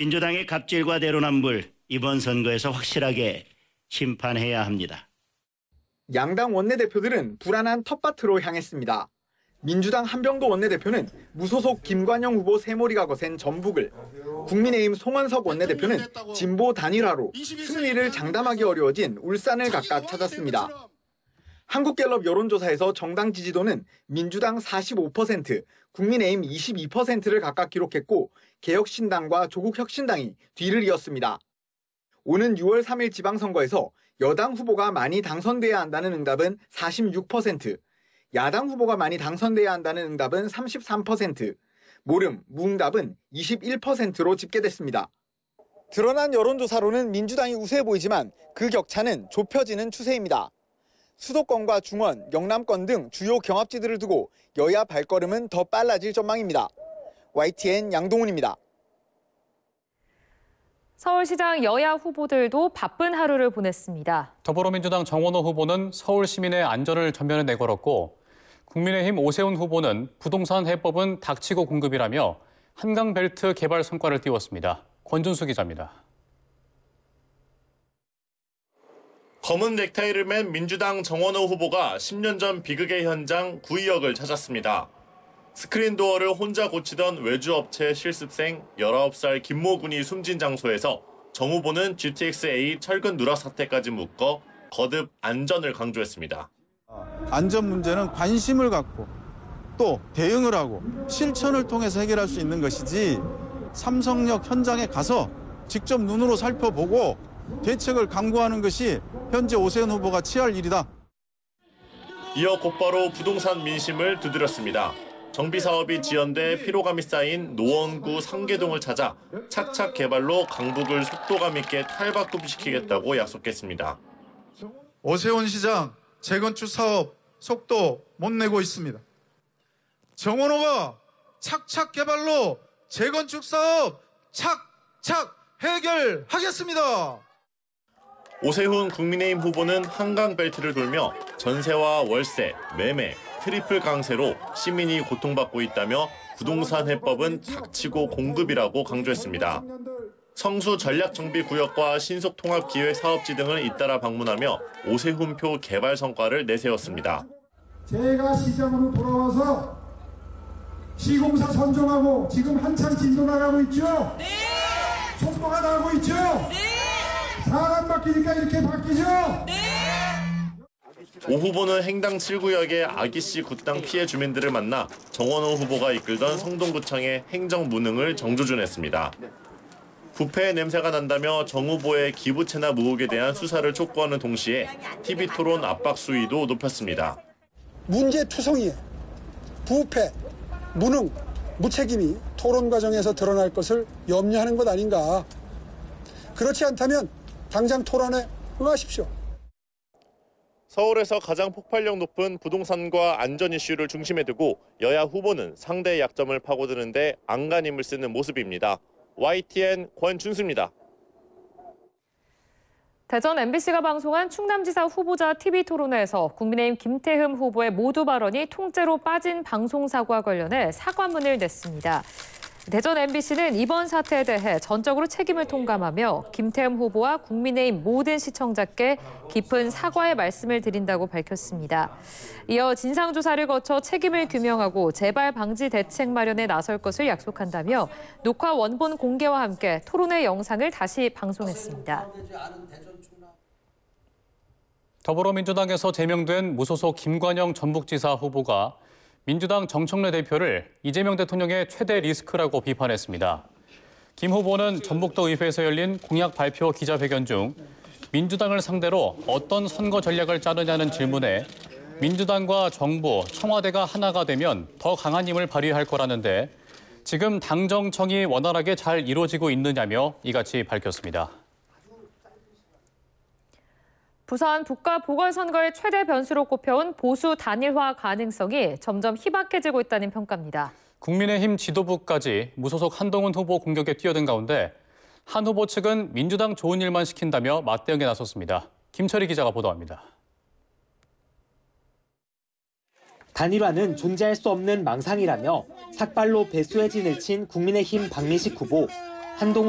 민주당의 갑질과 내로남불 이번 선거에서 확실하게 심판해야 합니다. 양당 원내대표들은 불안한 텃밭으로 향했습니다. 민주당 한병도 원내대표는 무소속 김관영 후보 새머리가 거센 전북을, 국민의힘 송원석 원내대표는 진보 단일화로 승리를 장담하기 어려워진 울산을 각각 찾았습니다. 한국갤럽 여론조사에서 정당 지지도는 민주당 45%, 국민의힘 22%를 각각 기록했고 개혁신당과 조국혁신당이 뒤를 이었습니다. 오는 6월 3일 지방선거에서 여당 후보가 많이 당선돼야 한다는 응답은 46%, 야당 후보가 많이 당선돼야 한다는 응답은 33%, 모름, 무응답은 21%로 집계됐습니다. 드러난 여론조사로는 민주당이 우세해 보이지만 그 격차는 좁혀지는 추세입니다. 수도권과 중원, 영남권 등 주요 경합지들을 두고 여야 발걸음은 더 빨라질 전망입니다. YTN 양동훈입니다. 서울시장 여야 후보들도 바쁜 하루를 보냈습니다. 더불어민주당 정원호 후보는 서울 시민의 안전을 전면에 내걸었고 국민의힘 오세훈 후보는 부동산 해법은 닥치고 공급이라며 한강벨트 개발 성과를 띄웠습니다. 권준수 기자입니다. 검은 넥타이를 맨 민주당 정원호 후보가 10년 전 비극의 현장 구의역을 찾았습니다. 스크린도어를 혼자 고치던 외주업체 실습생 19살 김모 군이 숨진 장소에서 정 후보는 GTX-A 철근 누락 사태까지 묶어 거듭 안전을 강조했습니다. 안전 문제는 관심을 갖고 또 대응을 하고 실천을 통해서 해결할 수 있는 것이지 삼성역 현장에 가서 직접 눈으로 살펴보고 대책을 강구하는 것이 현재 오세훈 후보가 취할 일이다. 이어 곧바로 부동산 민심을 두드렸습니다. 정비사업이 지연돼 피로감이 쌓인 노원구 상계동을 찾아 착착 개발로 강북을 속도감 있게 탈바꿈시키겠다고 약속했습니다. 오세훈 시장 재건축 사업 속도 못 내고 있습니다. 정원호가 착착 개발로 재건축 사업 착착 해결하겠습니다. 오세훈 국민의힘 후보는 한강벨트를 돌며 전세와 월세, 매매, 트리플 강세로 시민이 고통받고 있다며 부동산 해법은 닥치고 공급이라고 강조했습니다. 성수 전략정비구역과 신속통합기획 사업지 등을 잇따라 방문하며 오세훈표 개발 성과를 내세웠습니다. 제가 시장으로 돌아와서 시공사 선정하고 지금 한참 진도 나가고 있죠? 네! 속도가 나가고 있죠? 네! 사람 바뀌니까 이렇게 바뀌죠? 네! 오 후보는 행당 7구역의 아기씨 굿당 피해 주민들을 만나 정원호 후보가 이끌던 성동구청의 행정 무능을 정조준했습니다. 부패의 냄새가 난다며 정 후보의 기부채나 무혹에 대한 수사를 촉구하는 동시에 TV토론 압박 수위도 높였습니다. 문제투성이에 부패, 무능, 무책임이 토론 과정에서 드러날 것을 염려하는 것 아닌가. 그렇지 않다면 당장 토론에 응하십시오. 서울에서 가장 폭발력 높은 부동산과 안전 이슈를 중심에 두고 여야 후보는 상대의 약점을 파고드는 데 안간힘을 쓰는 모습입니다. YTN 권준수입니다. 대전 MBC가 방송한 충남지사 후보자 TV토론회에서 국민의힘 김태흠 후보의 모두 발언이 통째로 빠진 방송사고와 관련해 사과문을 냈습니다. 대전 MBC는 이번 사태에 대해 전적으로 책임을 통감하며 김태흠 후보와 국민의힘 모든 시청자께 깊은 사과의 말씀을 드린다고 밝혔습니다. 이어 진상조사를 거쳐 책임을 규명하고 재발 방지 대책 마련에 나설 것을 약속한다며 녹화 원본 공개와 함께 토론회 영상을 다시 방송했습니다. 더불어민주당에서 제명된 무소속 김관영 전북지사 후보가 민주당 정청래 대표를 이재명 대통령의 최대 리스크라고 비판했습니다. 김 후보는 전북도 의회에서 열린 공약 발표 기자회견 중 민주당을 상대로 어떤 선거 전략을 짜느냐는 질문에 민주당과 정부, 청와대가 하나가 되면 더 강한 힘을 발휘할 거라는데 지금 당정청이 원활하게 잘 이루어지고 있느냐며 이같이 밝혔습니다. 부산 북가 보궐선거의 최대 변수로 꼽혀온 보수 단일화 가능성이 점점 희박해지고 있다는 평가입니다. 국민의힘 지도부까지 무소속 한동훈 후보 공격에 뛰어든 가운데 한 후보 측은 민주당 좋은 일만 시킨다며 맞대응에 나섰습니다. 김철희 기자가 보도합니다. 단일화는 존재할 수 없는 망상이라며 삭발로 배수의 진을 친 국민의힘 박민식 후보, 한동훈